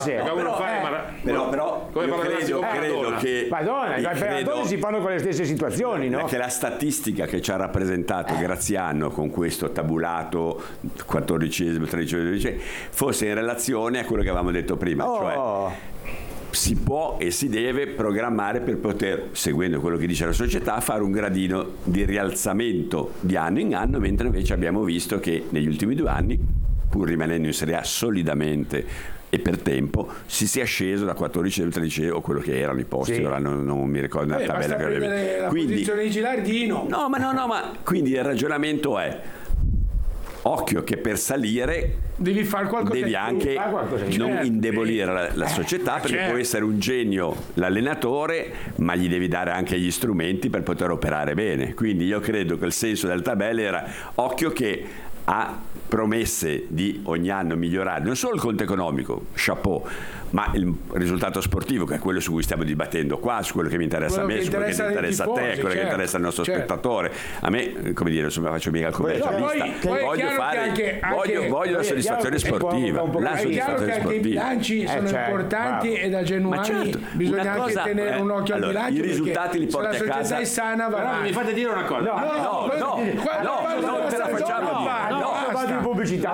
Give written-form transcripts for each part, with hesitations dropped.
Però credo che Madonna, si fanno con le stesse situazioni, no? Che la statistica che ci ha rappresentato Graziano con questo tabulato 14esimo, 13esimo, 12esimo fosse in relazione a quello che avevamo detto prima, cioè si può e si deve programmare per poter, seguendo quello che dice la società, fare un gradino di rialzamento di anno in anno, mentre invece abbiamo visto che negli ultimi 2 anni, pur rimanendo in Serie A solidamente e per tempo, si sia sceso da 14 a 13 o quello che erano i posti, ora non mi ricordo la tabella che avevo. La posizione di Gilardino. Ma quindi il ragionamento è: occhio che per salire devi fare qualcosa, devi anche non indebolire la società, perché può essere un genio l'allenatore, ma gli devi dare anche gli strumenti per poter operare bene. Quindi io credo che il senso della tabella era: occhio che ha promesse di ogni anno migliorare non solo il conto economico, chapeau, ma il risultato sportivo, che è quello su cui stiamo dibattendo qua, su quello che mi interessa a me, su quello che interessa a te, quello che interessa al nostro spettatore. A me, come dire, insomma, faccio mica il commercialista, voglio la soddisfazione sportiva. È chiaro che anche i bilanci sono importanti e da genuani bisogna anche tenere un occhio al bilancio. I risultati li porti a casa. Se la società è sana, va. Mi fate dire una cosa. Non te la facciamo dire. Vado in pubblicità,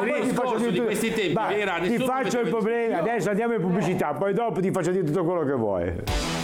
ti faccio il problema, adesso andiamo in pubblicità, poi dopo ti faccio dire tutto quello che vuoi.